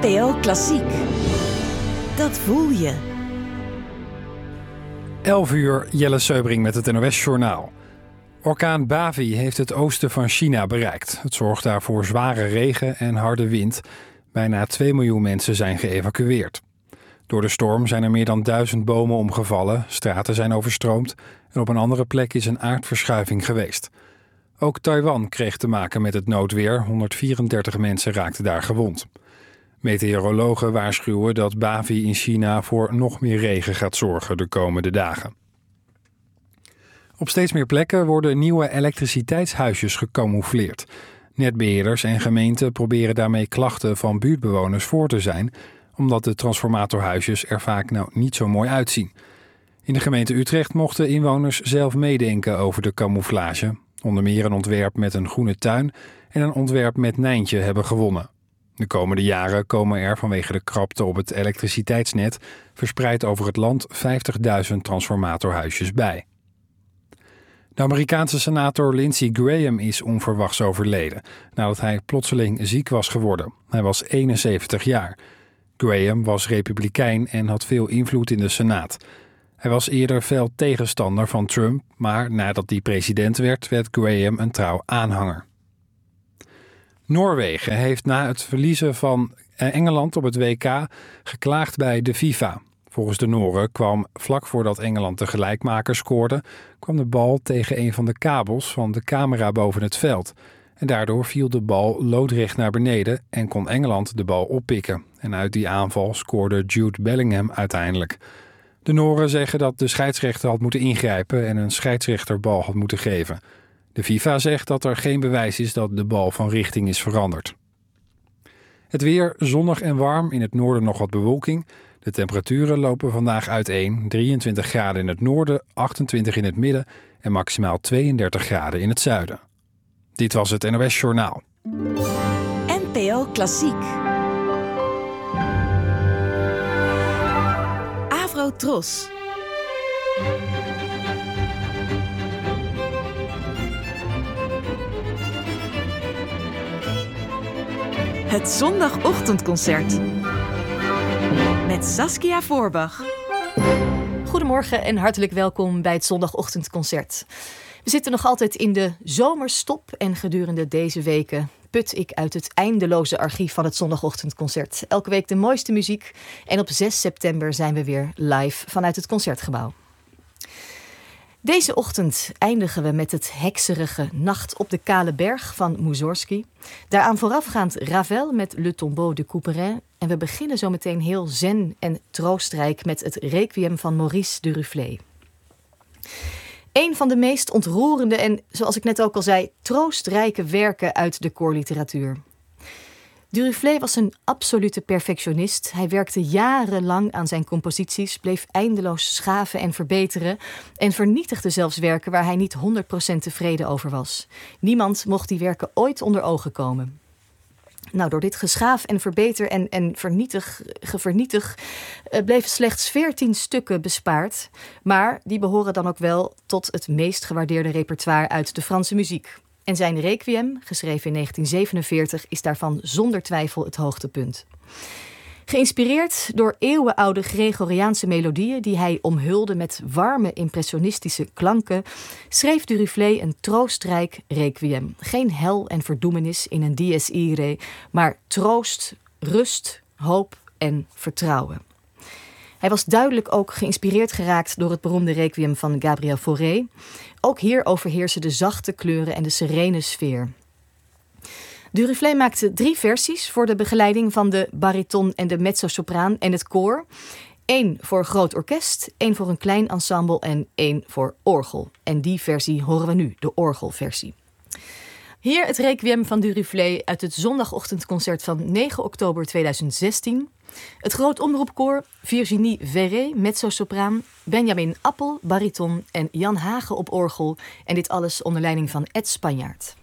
NPO Klassiek. Dat voel je. 11 uur, Jelle Seubring met het NOS-journaal. Orkaan Bavi heeft het oosten van China bereikt. Het zorgt daar voor zware regen en harde wind. Bijna 2 miljoen mensen zijn geëvacueerd. Door de storm zijn er meer dan 1000 bomen omgevallen, straten zijn overstroomd en op een andere plek is een aardverschuiving geweest. Ook Taiwan kreeg te maken met het noodweer. 134 mensen raakten daar gewond. Meteorologen waarschuwen dat Bavi in China voor nog meer regen gaat zorgen de komende dagen. Op steeds meer plekken worden nieuwe elektriciteitshuisjes gecamoufleerd. Netbeheerders en gemeenten proberen daarmee klachten van buurtbewoners voor te zijn, omdat de transformatorhuisjes er vaak niet zo mooi uitzien. In de gemeente Utrecht mochten inwoners zelf meedenken over de camouflage. Onder meer een ontwerp met een groene tuin en een ontwerp met Nijntje hebben gewonnen. De komende jaren komen er vanwege de krapte op het elektriciteitsnet verspreid over het land 50.000 transformatorhuisjes bij. De Amerikaanse senator Lindsey Graham is onverwachts overleden nadat hij plotseling ziek was geworden. Hij was 71 jaar. Graham was republikein en had veel invloed in de Senaat. Hij was eerder fel tegenstander van Trump, maar nadat hij president werd Graham een trouw aanhanger. Noorwegen heeft na het verliezen van Engeland op het WK geklaagd bij de FIFA. Volgens de Noren kwam vlak voordat Engeland de gelijkmaker scoorde, kwam de bal tegen een van de kabels van de camera boven het veld. En daardoor viel de bal loodrecht naar beneden en kon Engeland de bal oppikken. En uit die aanval scoorde Jude Bellingham uiteindelijk. De Noren zeggen dat de scheidsrechter had moeten ingrijpen en een scheidsrechterbal had moeten geven. De FIFA zegt dat er geen bewijs is dat de bal van richting is veranderd. Het weer zonnig en warm, in het noorden nog wat bewolking. De temperaturen lopen vandaag uiteen. 23 graden in het noorden, 28 in het midden en maximaal 32 graden in het zuiden. Dit was het NOS Journaal. NPO Klassiek. Avro Tros. Het zondagochtendconcert. Met Saskia Voorbach. Goedemorgen en hartelijk welkom bij het zondagochtendconcert. We zitten nog altijd in de zomerstop en gedurende deze weken put ik uit het eindeloze archief van het zondagochtendconcert. Elke week de mooiste muziek en op 6 september zijn we weer live vanuit het Concertgebouw. Deze ochtend eindigen we met het hekserige Nacht op de Kale Berg van Mussorgsky. Daaraan voorafgaand Ravel met Le Tombeau de Couperin. En we beginnen zo meteen heel zen en troostrijk met het Requiem van Maurice Duruflé. Een van de meest ontroerende en, zoals ik net ook al zei, troostrijke werken uit de koorliteratuur. Duruflé was een absolute perfectionist. Hij werkte jarenlang aan zijn composities, bleef eindeloos schaven en verbeteren en vernietigde zelfs werken waar hij niet 100% tevreden over was. Niemand mocht die werken ooit onder ogen komen. Nou, door dit geschaaf en verbeter en vernietig bleven slechts 14 stukken bespaard. Maar die behoren dan ook wel tot het meest gewaardeerde repertoire uit de Franse muziek. En zijn Requiem, geschreven in 1947, is daarvan zonder twijfel het hoogtepunt. Geïnspireerd door eeuwenoude Gregoriaanse melodieën die hij omhulde met warme impressionistische klanken, schreef Duruflé een troostrijk requiem. Geen hel en verdoemenis in een dies irae, maar troost, rust, hoop en vertrouwen. Hij was duidelijk ook geïnspireerd geraakt door het beroemde requiem van Gabriel Fauré. Ook hier overheersen de zachte kleuren en de serene sfeer. Duruflé maakte 3 versies voor de begeleiding van de bariton en de mezzosopraan en het koor. 1 voor groot orkest, 1 voor een klein ensemble en 1 voor orgel. En die versie horen we nu, de orgelversie. Hier het Requiem van Duruflé uit het zondagochtendconcert van 9 oktober 2016. Het Groot Omroepkoor, Virginie Verré, mezzosopraan, Benjamin Appel, bariton en Jan Hagen op orgel. En dit alles onder leiding van Ed Spanjaard.